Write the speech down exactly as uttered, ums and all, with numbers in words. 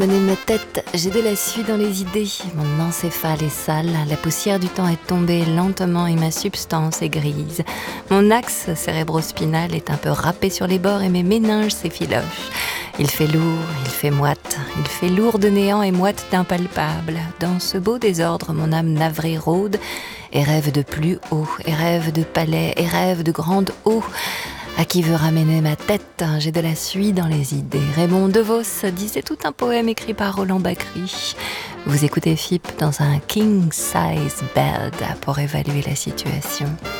Donnez ma tête, j'ai de la suie dans les idées. Mon encéphale est sale, la poussière du temps est tombée lentement et ma substance est grise. Mon axe cérébrospinal est un peu râpé sur les bords et mes méninges s'effilochent. Il fait lourd, il fait moite, il fait lourd de néant et moite d'impalpable. Dans ce beau désordre, mon âme navrée rôde et rêve de plus haut, et rêve de palais, et rêve de grande eau. À qui veut ramener ma tête, j'ai de la suie dans les idées. Raymond Devos disait tout un poème écrit par Roland Bacri. Vous écoutez F I P dans un king size bed pour évaluer la situation.